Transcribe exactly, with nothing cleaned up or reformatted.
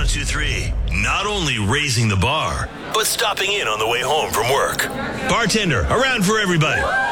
two three. Not only raising the bar, but stopping in on the way home from work. Bartender, around for everybody.